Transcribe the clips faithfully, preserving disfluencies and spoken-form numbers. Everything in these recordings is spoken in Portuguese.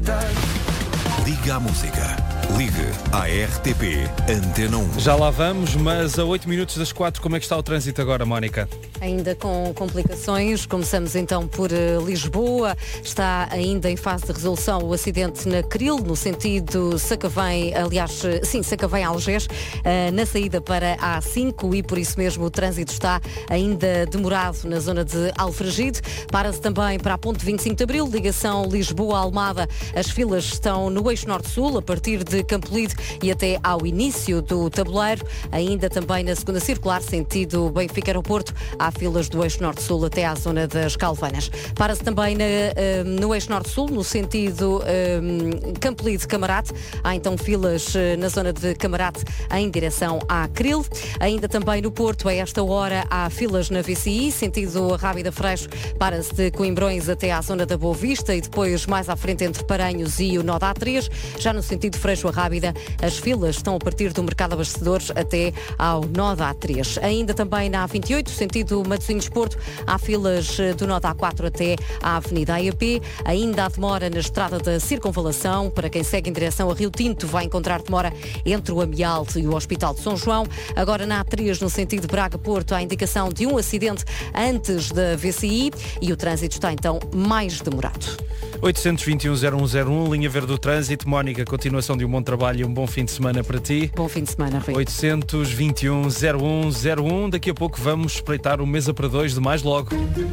Liga à música. Ligue à R T P Antena um. Já lá vamos, mas a oito minutos das quatro, como é que está o trânsito agora, Mónica? Ainda com complicações, começamos então por uh, Lisboa. Está ainda em fase de resolução o acidente na Cril, no sentido Sacavém, aliás, sim, Sacavém-Algés, uh, na saída para a A cinco, e por isso mesmo o trânsito está ainda demorado na zona de Alfragide. Para-se também para a ponte vinte e cinco de Abril, ligação Lisboa-Almada. As filas estão no eixo norte-sul, a partir de Campolide e até ao início do tabuleiro. Ainda também na segunda circular, sentido Benfica-Aeroporto, há filas do eixo norte-sul até à zona das Calvanas. Para-se também na, uh, no eixo norte-sul, no sentido uh, Campolide-Camarate. Há então filas uh, na zona de Camarate em direção à Cril. Ainda também no Porto, a esta hora, há filas na V C I, sentido Rábida-Freixo, para-se de Coimbrões até à zona da Boa Vista e depois mais à frente entre Paranhos e o nó da A três. Já no sentido Freixo a Rábida, as filas estão a partir do Mercado Abastecedores até ao nó da A três. Ainda também na A vinte e oito, sentido Matosinhos-Porto, há filas do nó da A quatro até à Avenida A E P. Ainda há demora na estrada da Circunvalação. Para quem segue em direção a Rio Tinto, vai encontrar demora entre o Amial e o Hospital de São João. Agora na A três, no sentido Braga-Porto, há indicação de um acidente antes da V C I e o trânsito está então mais demorado. oitocentos e vinte e um, zero um zero um, linha verde do trânsito. Mónica, continuação de um bom trabalho e um bom fim de semana para ti. Bom fim de semana, Rui. oitocentos e vinte e um, zero um zero um. Daqui a pouco vamos espreitar o Mesa para Dois de mais logo.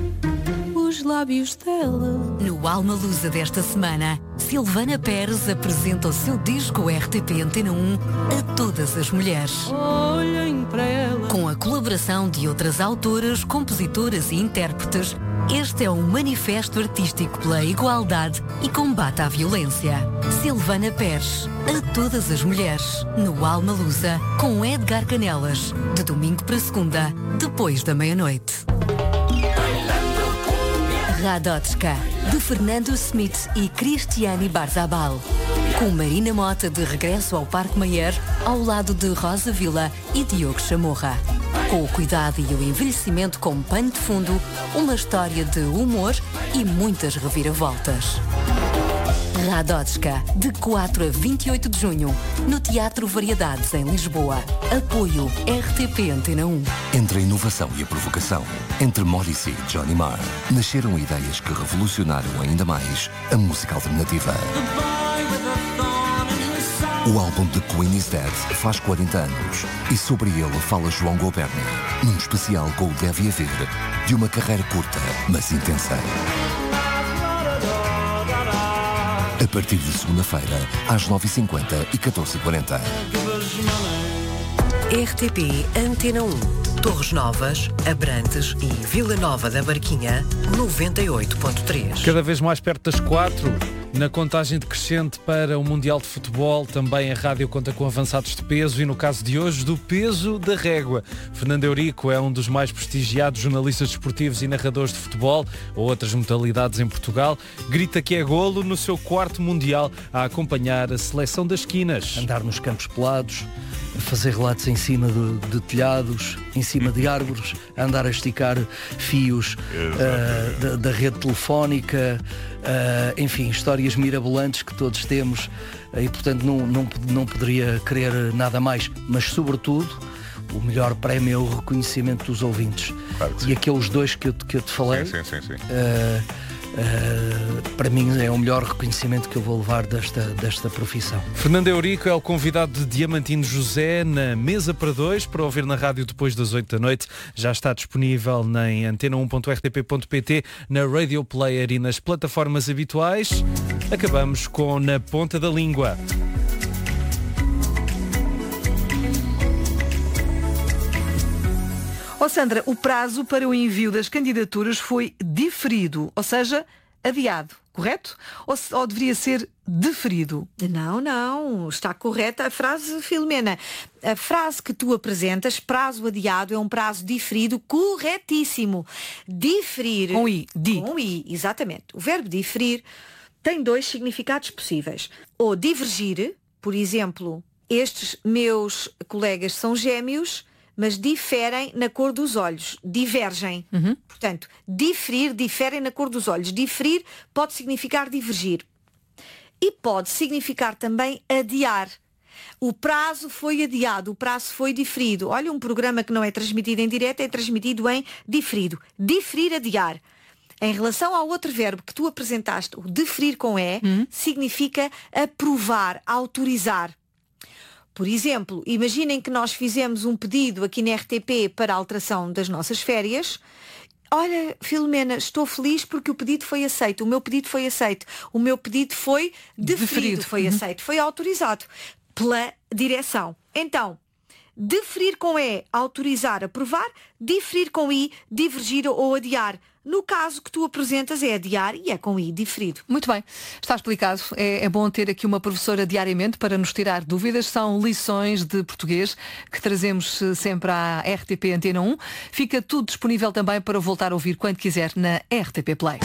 Os lábios dela. No Alma Lusa desta semana, Silvana Pérez apresenta o seu disco R T P Antena um a todas as mulheres. Olhem para ela. Com a colaboração de outras autoras, compositoras e intérpretes, este é um manifesto artístico pela igualdade e combate à violência. Silvana Pérez, a todas as mulheres, no Alma Lusa, com Edgar Canelas, de domingo para segunda, depois da meia-noite. Radotska, de Fernando Smith e Cristiane Barzabal. Com Marina Mota de regresso ao Parque Mayer, ao lado de Rosa Vila e Diogo Chamorra. Com o cuidado e o envelhecimento como pano de fundo, uma história de humor e muitas reviravoltas. Radotska, de quatro a vinte e oito de junho, no Teatro Variedades, em Lisboa. Apoio R T P Antena um. Entre a inovação e a provocação, entre Morrissey e Johnny Marr, nasceram ideias que revolucionaram ainda mais a música alternativa. O álbum The Queen is Dead faz quarenta anos e sobre ele fala João Goberni, num especial com o Deve Haver, de uma carreira curta, mas intensa. A partir de segunda-feira, às nove e cinquenta e catorze e quarenta. R T P Antena um. Torres Novas, Abrantes e Vila Nova da Barquinha, noventa e oito ponto três. Cada vez mais perto das quatro, na contagem decrescente para o Mundial de Futebol, também a rádio conta com avançados de peso e, no caso de hoje, do peso da régua. Fernando Eurico é um dos mais prestigiados jornalistas desportivos e narradores de futebol ou outras modalidades em Portugal. Grita que é golo no seu quarto Mundial a acompanhar a seleção das esquinas. Andar nos campos pelados, fazer relatos em cima de, de telhados, em cima de árvores, andar a esticar fios uh, da, da rede telefónica, uh, enfim, histórias mirabolantes que todos temos uh, e portanto não, não, não poderia querer nada mais, mas sobretudo o melhor prémio é o reconhecimento dos ouvintes. Claro que sim. E aqueles dois que eu, que eu te falei, sim, sim, sim, sim. Uh, Uh, para mim é o melhor reconhecimento que eu vou levar desta, desta profissão. Fernando Eurico é o convidado de Diamantino José na Mesa para Dois, para ouvir na rádio depois das oito da noite. Já está disponível em antena um ponto r t p ponto p t, na Radio Player e nas plataformas habituais. Acabamos com Na Ponta da Língua. Oh Sandra, o prazo para o envio das candidaturas foi diferido, ou seja, adiado, correto? Ou, ou deveria ser deferido? Não, não, está correta a frase, Filomena. A frase que tu apresentas, prazo adiado, é um prazo diferido, corretíssimo. Diferir... Com I, di. Com I, exatamente. O verbo diferir tem dois significados possíveis. Ou divergir, por exemplo, estes meus colegas são gêmeos, mas diferem na cor dos olhos, divergem. Uhum. Portanto, diferir, diferem na cor dos olhos. Diferir pode significar divergir. E pode significar também adiar. O prazo foi adiado, o prazo foi diferido. Olha, um programa que não é transmitido em direto é transmitido em diferido. Diferir, adiar. Em relação ao outro verbo que tu apresentaste, o deferir com E, hum. significa aprovar, autorizar. Por exemplo, imaginem que nós fizemos um pedido aqui na R T P para a alteração das nossas férias. Olha, Filomena, estou feliz porque o pedido foi aceito, o meu pedido foi aceito, o meu pedido foi deferido, deferido. foi uhum. aceito, foi autorizado pela direção. Então, deferir com E, autorizar, aprovar, diferir com I, divergir ou adiar. No caso que tu apresentas é adiar e é com I, diferido. Muito bem, está explicado. É, é bom ter aqui uma professora diariamente para nos tirar dúvidas. São lições de português que trazemos sempre à R T P Antena um. Fica tudo disponível também para voltar a ouvir quando quiser na R T P Play.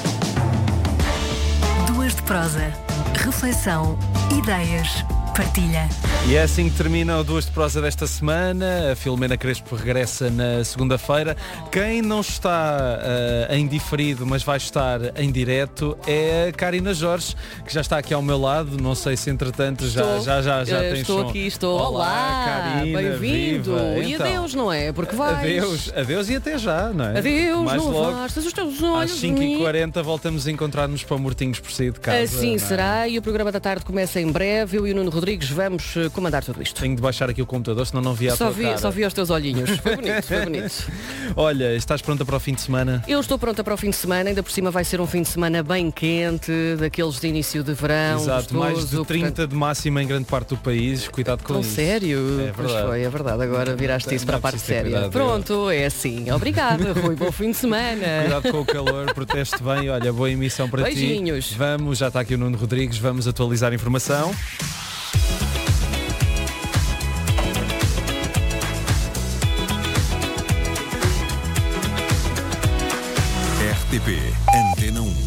Duas de prosa, reflexão, ideias, partilha. E é assim que termina o Duas de Prosa desta semana. A Filomena Crespo regressa na segunda-feira. Quem não está uh, em diferido, mas vai estar em direto, é a Karina Jorge, que já está aqui ao meu lado. Não sei se entretanto já, já, já, já tem Estou som. aqui, estou. Olá, Olá, Karina, bem-vindo. E então, adeus, não é? Porque vais. Adeus, adeus e até já, não é? Adeus, Mais não logo, afastas os teus olhos. às cinco e quarenta voltamos a encontrar-nos para Mortinhos por si de casa. Assim será, e o programa da tarde começa em breve. Eu e o Nuno Rodrigues vamos comandar tudo isto. Tenho de baixar aqui o computador, senão não via a só tua vi, cara. Só vi os teus olhinhos. Foi bonito, foi bonito. Olha, estás pronta para o fim de semana? Eu estou pronta para o fim de semana, ainda por cima vai ser um fim de semana bem quente, daqueles de início de verão. Exato, gostoso, mais de trinta portanto... de máxima em grande parte do país. Cuidado com Tão isso. Sério? É pois foi, é verdade. Agora viraste isso para a parte séria. Cuidado, Pronto, é assim. Obrigada, Rui. Bom fim de semana. Cuidado com o calor, proteste bem. Olha, boa emissão para Beijinhos. ti. Vamos, já está aqui o Nuno Rodrigues, vamos atualizar a informação. R T P Antena um.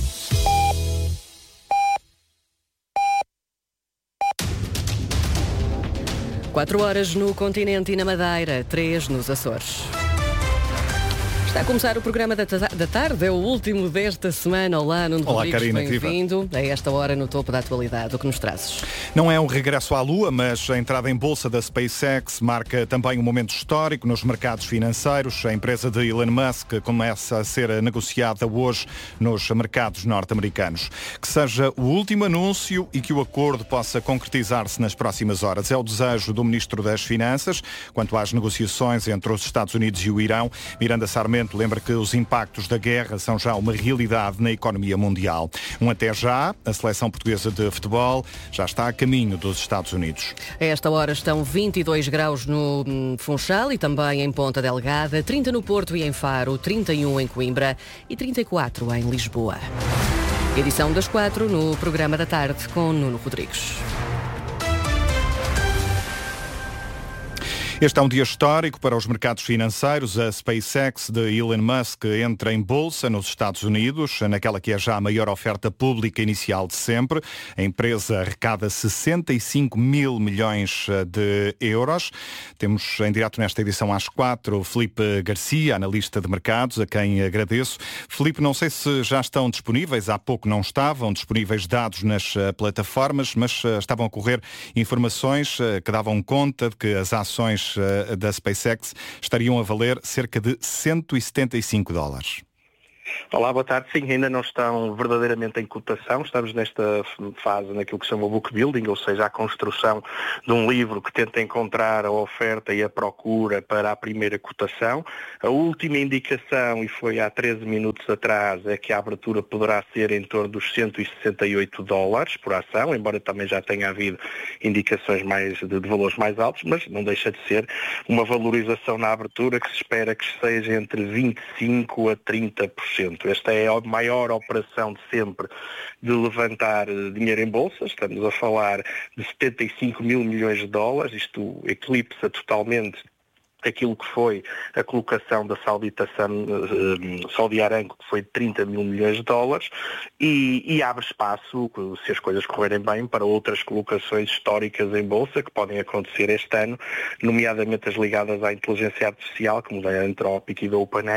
Quatro horas no continente e na Madeira, três nos Açores. Está a começar o programa da, da tarde, é o último desta semana. Olá, Nuno Olá, Rodrigues, Karina, bem-vindo. A esta hora no topo da atualidade, o que nos trazes? Não é um regresso à Lua, mas a entrada em bolsa da SpaceX marca também um momento histórico nos mercados financeiros. A empresa de Elon Musk começa a ser negociada hoje nos mercados norte-americanos. Que seja o último anúncio e que o acordo possa concretizar-se nas próximas horas. É o desejo do Ministro das Finanças. Quanto às negociações entre os Estados Unidos e o Irão, Miranda Sarmento lembra que os impactos da guerra são já uma realidade na economia mundial. Um até já, a seleção portuguesa de futebol já está a caminho dos Estados Unidos. A esta hora estão vinte e dois graus no Funchal e também em Ponta Delgada, trinta no Porto e em Faro, trinta e um em Coimbra e trinta e quatro em Lisboa. Edição das quatro no programa da tarde com Nuno Rodrigues. Este é um dia histórico para os mercados financeiros. A SpaceX de Elon Musk entra em bolsa nos Estados Unidos, naquela que é já a maior oferta pública inicial de sempre. A empresa arrecada sessenta e cinco mil milhões de euros. Temos em direto nesta edição às quatro Filipe Garcia, analista de mercados, a quem agradeço. Filipe, não sei se já estão disponíveis, há pouco não estavam disponíveis dados nas plataformas, mas estavam a correr informações que davam conta de que as ações da SpaceX estariam a valer cerca de cento e setenta e cinco dólares. Olá, boa tarde. Sim, ainda não estão verdadeiramente em cotação. Estamos nesta fase naquilo que se chama o book building, ou seja, a construção de um livro que tenta encontrar a oferta e a procura para a primeira cotação. A última indicação, e foi há treze minutos atrás, é que a abertura poderá ser em torno dos cento e sessenta e oito dólares por ação, embora também já tenha havido indicações mais de, de valores mais altos, mas não deixa de ser uma valorização na abertura que se espera que seja entre vinte e cinco por cento a trinta por cento. Esta é a maior operação de sempre de levantar dinheiro em bolsa. Estamos a falar de setenta e cinco mil milhões de dólares. Isto eclipsa totalmente aquilo que foi a colocação da Sauditação uh, Saudi Aramco, que foi de trinta mil milhões de dólares, e, e abre espaço, se as coisas correrem bem, para outras colocações históricas em bolsa que podem acontecer este ano, nomeadamente as ligadas à inteligência artificial, como da Anthropic e da OpenAI.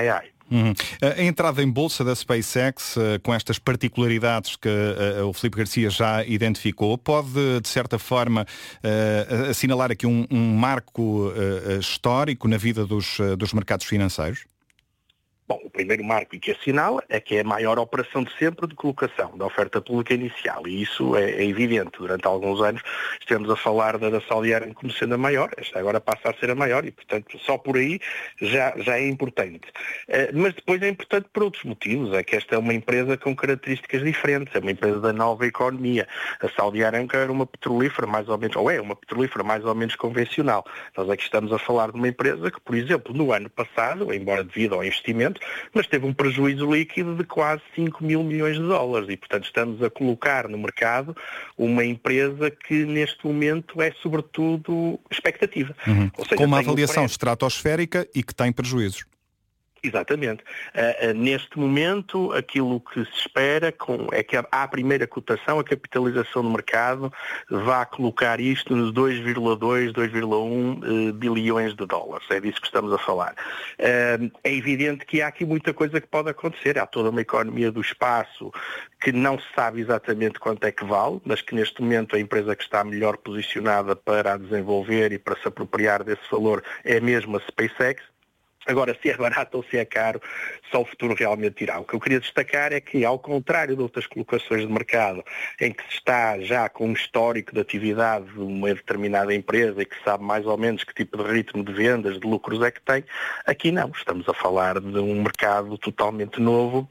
Uhum. A entrada em bolsa da SpaceX, com estas particularidades que o Filipe Garcia já identificou, pode, de certa forma, assinalar aqui um, um marco histórico na vida dos, dos mercados financeiros? Bom, o primeiro marco que assinala é que é a maior operação de sempre de colocação da oferta pública inicial, e isso é, é evidente. Durante alguns anos estivemos a falar da, da Saudi Aramco como sendo a maior, esta agora passa a ser a maior e, portanto, só por aí já, já é importante. Uh, mas depois é importante por outros motivos, é que esta é uma empresa com características diferentes, é uma empresa da nova economia. A Saudi Aramco era uma petrolífera mais ou menos, ou é uma petrolífera mais ou menos convencional. Nós aqui estamos a falar de uma empresa que, por exemplo, no ano passado, embora devido ao investimento, mas teve um prejuízo líquido de quase cinco mil milhões de dólares e, portanto, estamos a colocar no mercado uma empresa que neste momento é sobretudo expectativa. Uhum. Ou seja, com uma tem avaliação um estratosférica e que tem prejuízos. Exatamente. Uh, uh, neste momento, aquilo que se espera com, é que a, à primeira cotação, a capitalização do mercado vá colocar isto nos dois vírgula dois, dois vírgula um uh, bilhões de dólares. É disso que estamos a falar. Uh, é evidente que há aqui muita coisa que pode acontecer. Há toda uma economia do espaço que não se sabe exatamente quanto é que vale, mas que neste momento a empresa que está melhor posicionada para a desenvolver e para se apropriar desse valor é mesmo a SpaceX. Agora, se é barato ou se é caro, só o futuro realmente dirá. O que eu queria destacar é que, ao contrário de outras colocações de mercado, em que se está já com um histórico de atividade de uma determinada empresa e que se sabe mais ou menos que tipo de ritmo de vendas, de lucros é que tem, aqui não. Estamos a falar de um mercado totalmente novo.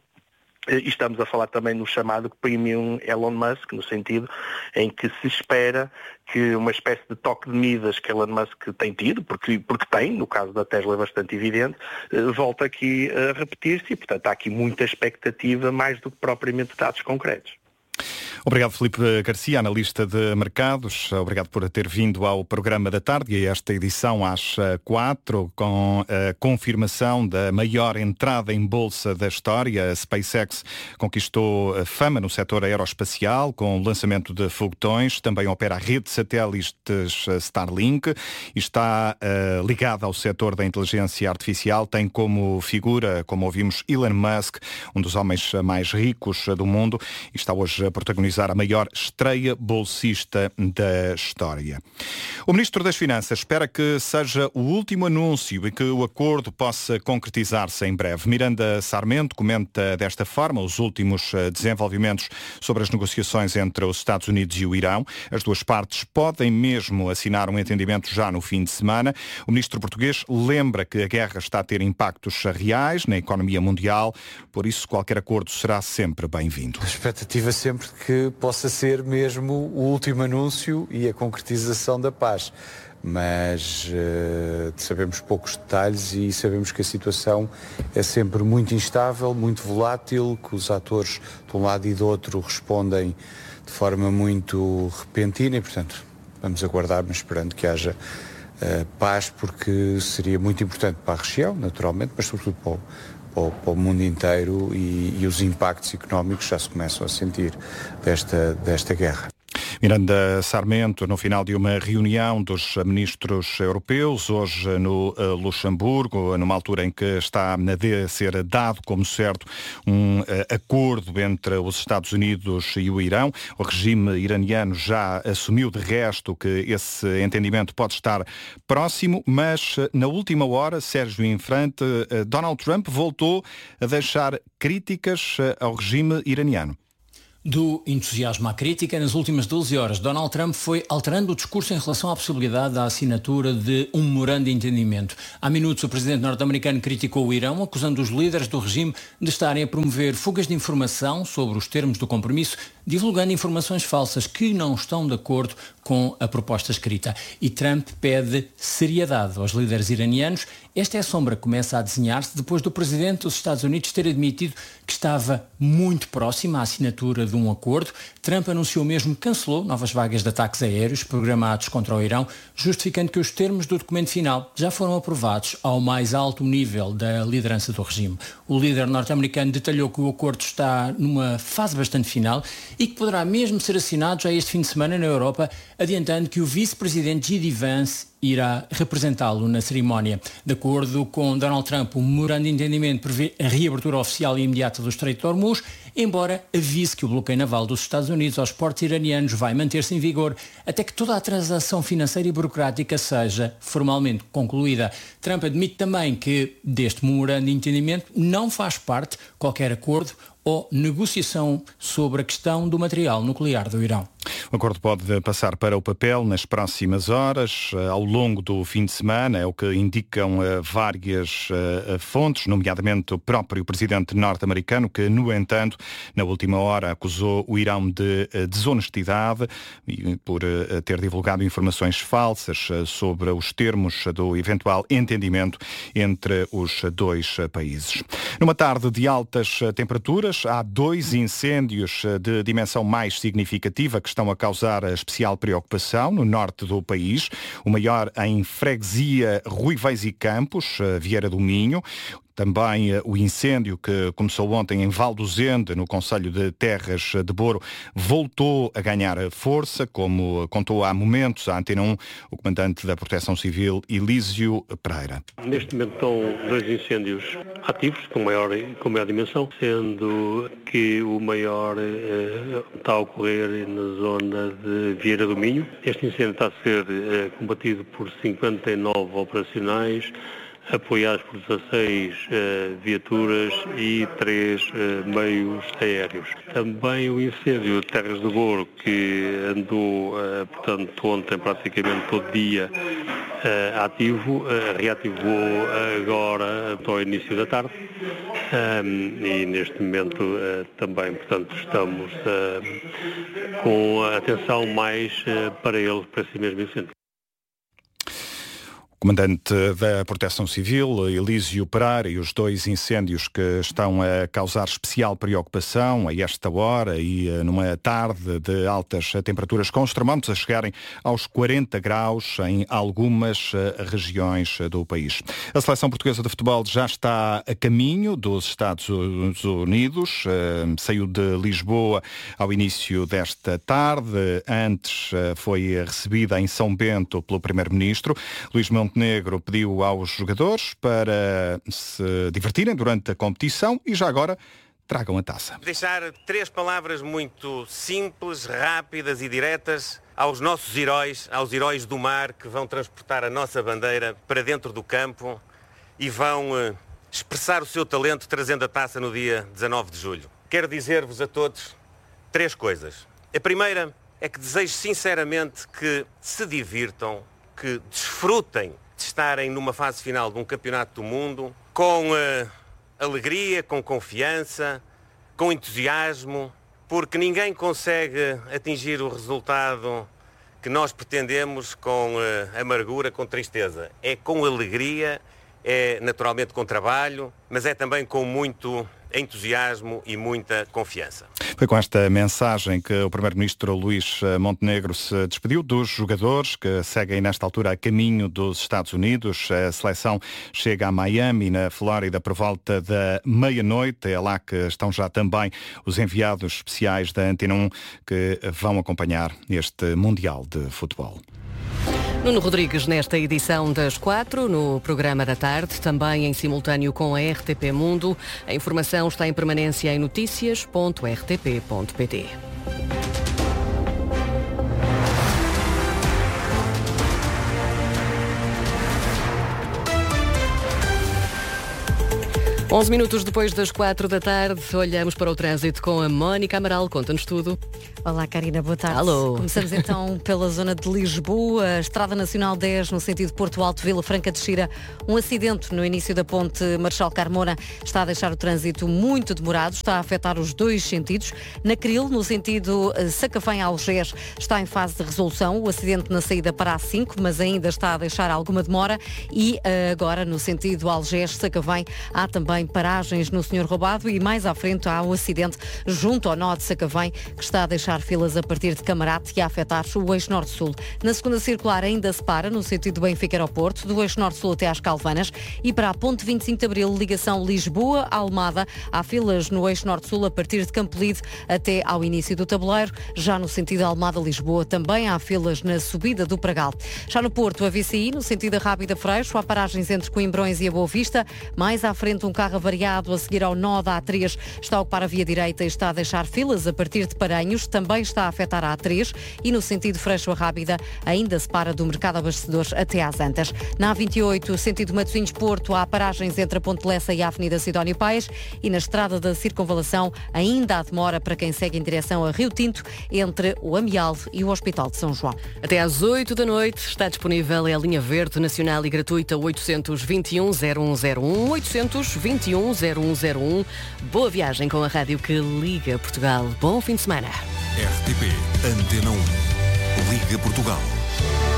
E estamos a falar também no chamado Premium Elon Musk, no sentido em que se espera que uma espécie de toque de Midas que Elon Musk tem tido, porque, porque tem, no caso da Tesla é bastante evidente, volta aqui a repetir-se e, portanto, há aqui muita expectativa mais do que propriamente dados concretos. Obrigado, Filipe Garcia, analista de mercados. Obrigado por ter vindo ao programa da tarde e a esta edição às quatro, com a confirmação da maior entrada em bolsa da história. A SpaceX conquistou fama no setor aeroespacial com o lançamento de foguetões. Também opera a rede de satélites Starlink e está uh, ligada ao setor da inteligência artificial. Tem como figura, como ouvimos, Elon Musk, um dos homens mais ricos do mundo, e está hoje a protagonizar a maior estreia bolsista da história. O Ministro das Finanças espera que seja o último anúncio e que o acordo possa concretizar-se em breve. Miranda Sarmento comenta desta forma os últimos desenvolvimentos sobre as negociações entre os Estados Unidos e o Irão. As duas partes podem mesmo assinar um entendimento já no fim de semana. O Ministro português lembra que a guerra está a ter impactos reais na economia mundial, por isso qualquer acordo será sempre bem-vindo. A expectativa sempre que possa ser mesmo o último anúncio e a concretização da paz. Mas uh, sabemos poucos detalhes e sabemos que a situação é sempre muito instável, muito volátil, que os atores de um lado e do outro respondem de forma muito repentina e, portanto, vamos aguardar, mas esperando que haja uh, paz, porque seria muito importante para a região, naturalmente, mas sobretudo para o Para o, para o mundo inteiro e, e os impactos económicos já se começam a sentir desta, desta guerra. Miranda Sarmento, no final de uma reunião dos ministros europeus, hoje no uh, Luxemburgo, numa altura em que está a ser dado como certo um uh, acordo entre os Estados Unidos e o Irão. O regime iraniano já assumiu de resto que esse entendimento pode estar próximo, mas uh, na última hora, Sérgio Infrante, uh, Donald Trump voltou a deixar críticas uh, ao regime iraniano. Do entusiasmo à crítica, nas últimas doze horas, Donald Trump foi alterando o discurso em relação à possibilidade da assinatura de um memorando de entendimento. Há minutos, o presidente norte-americano criticou o Irão, acusando os líderes do regime de estarem a promover fugas de informação sobre os termos do compromisso, divulgando informações falsas que não estão de acordo com a proposta escrita. E Trump pede seriedade aos líderes iranianos. Esta é a sombra que começa a desenhar-se depois do presidente dos Estados Unidos ter admitido que estava muito próximo à assinatura de um acordo. Trump anunciou mesmo que cancelou novas vagas de ataques aéreos programados contra o Irão, justificando que os termos do documento final já foram aprovados ao mais alto nível da liderança do regime. O líder norte-americano detalhou que o acordo está numa fase bastante final e que poderá mesmo ser assinado já este fim de semana na Europa, adiantando que o vice-presidente J D Vance irá representá-lo na cerimónia. De acordo com Donald Trump, o memorando de entendimento prevê a reabertura oficial e imediata do Estreito de Hormuz, embora avise que o bloqueio naval dos Estados Unidos aos portos iranianos vai manter-se em vigor até que toda a transação financeira e burocrática seja formalmente concluída. Trump admite também que deste memorando de entendimento não faz parte qualquer acordo ou negociação sobre a questão do material nuclear do Irão. O acordo pode passar para o papel nas próximas horas, ao longo do fim de semana, é o que indicam várias fontes, nomeadamente o próprio presidente norte-americano, que, no entanto, na última hora acusou o Irão de desonestidade por ter divulgado informações falsas sobre os termos do eventual entendimento entre os dois países. Numa tarde de altas temperaturas, há dois incêndios de dimensão mais significativa que estão a causar especial preocupação no norte do país. O maior em Freguesia Ruivães e Campos, Vieira do Minho. Também o incêndio que começou ontem em Valdozende, no concelho de Terras de Boro, voltou a ganhar força, como contou há momentos à Antena um o comandante da Proteção Civil, Elísio Pereira. Neste momento estão dois incêndios ativos, com maior, com maior dimensão, sendo que o maior eh, está a ocorrer na zona de Vieira do Minho. Este incêndio está a ser eh, combatido por cinquenta e nove operacionais, apoiados por dezasseis uh, viaturas e três uh, meios aéreos. Também o incêndio de Terras do Boro, que andou, uh, portanto, ontem praticamente todo dia uh, ativo, uh, reativou agora ao início da tarde um, e neste momento uh, também, portanto, estamos uh, com a atenção mais uh, para ele, para esse mesmo incêndio. Comandante da Proteção Civil, Elísio Pereira, e os dois incêndios que estão a causar especial preocupação a esta hora e numa tarde de altas temperaturas, com os termómetros a chegarem aos quarenta graus em algumas regiões do país. A seleção portuguesa de futebol já está a caminho dos Estados Unidos, saiu de Lisboa ao início desta tarde, antes foi recebida em São Bento pelo Primeiro-Ministro. Luís Montenegro pediu aos jogadores para se divertirem durante a competição e já agora tragam a taça. Deixar três palavras muito simples, rápidas e diretas aos nossos heróis, aos heróis do mar que vão transportar a nossa bandeira para dentro do campo e vão eh, expressar o seu talento trazendo a taça no dia dezanove de julho. Quero dizer-vos a todos três coisas. A primeira é que desejo sinceramente que se divirtam, que desfrutem de estarem numa fase final de um campeonato do mundo com uh, alegria, com confiança, com entusiasmo, porque ninguém consegue atingir o resultado que nós pretendemos com uh, amargura, com tristeza. É com alegria, é naturalmente com trabalho, mas é também com muito entusiasmo e muita confiança. Foi com esta mensagem que o Primeiro-Ministro Luís Montenegro se despediu dos jogadores que seguem nesta altura a caminho dos Estados Unidos. A seleção chega a Miami, na Flórida, por volta da meia-noite. É lá que estão já também os enviados especiais da Antena um que vão acompanhar este Mundial de Futebol. Nuno Rodrigues nesta edição das quatro, no programa da tarde, também em simultâneo com a R T P Mundo. A informação está em permanência em notícias ponto r t p ponto p t. onze minutos depois das quatro da tarde, olhamos para o trânsito com a Mónica Amaral. Conta-nos tudo. Olá, Karina, boa tarde. Alô. Começamos então pela zona de Lisboa, Estrada Nacional dez, no sentido Porto Alto, Vila Franca de Xira. Um acidente no início da ponte Marechal Carmona está a deixar o trânsito muito demorado, está a afetar os dois sentidos. Na Cril, no sentido Sacavém-Algés, está em fase de resolução. O acidente na saída para a cinco, mas ainda está a deixar alguma demora. E agora, no sentido Algés-Sacavém, há também também paragens no Senhor Roubado e mais à frente há um acidente junto ao nó de Sacavém que está a deixar filas a partir de Camarate e a afetar o eixo norte-sul. Na segunda circular ainda se para no sentido Benfica-Aeroporto, do eixo norte-sul até às Calvanas e para a ponte vinte e cinco de Abril, ligação Lisboa-Almada, há filas no eixo norte-sul a partir de Campolide até ao início do tabuleiro. Já no sentido Almada-Lisboa também há filas na subida do Pragal. Já no Porto, a V C I, no sentido Rábida-Freixo, há paragens entre Coimbrões e a Boa Vista. Mais à frente, um carro avariado a seguir ao nó da A três está a ocupar a via direita e está a deixar filas a partir de Paranhos. Também está a afetar a A três e no sentido Freixo a Rábida ainda se para do Mercado Abastecedores até às Antas. Na A vinte e oito, sentido Matosinhos-Porto, há paragens entre a Ponte Lessa e a Avenida Sidónio Paes e na estrada da Circunvalação ainda há demora para quem segue em direção a Rio Tinto entre o Amial e o Hospital de São João. Até às oito da noite está disponível a linha verde nacional e gratuita oitocentos vinte e um zero um zero um, oitocentos vinte e um zero um zero um. Boa viagem com a rádio que liga Portugal. Bom fim de semana. R T P Antena um. Liga Portugal.